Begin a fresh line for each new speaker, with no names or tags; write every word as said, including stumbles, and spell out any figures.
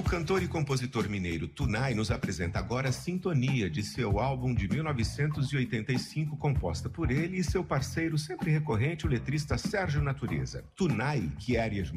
cantor e compositor mineiro Tunay nos apresenta agora Sintonia, de seu álbum de mil novecentos e oitenta e cinco, composta por ele e seu parceiro sempre recorrente, o letrista Sérgio Natureza. Tunay, que era